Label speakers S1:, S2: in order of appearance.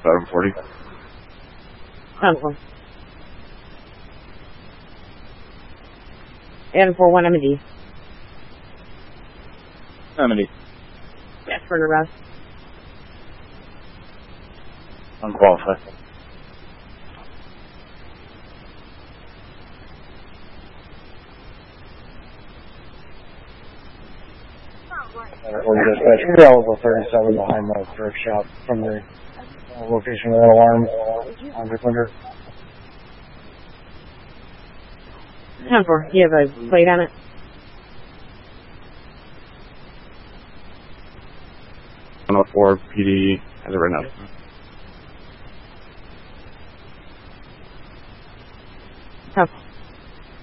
S1: 740.
S2: 10-4. And 4-1 M&D.
S1: M&D.
S2: Yes, for an arrest.
S1: Unqualified.
S3: Or dispatch available 37 behind the thrift shop from the location of that alarm on the window.
S2: 10-4. You have a plate on it?
S1: On 4 PD has it right now.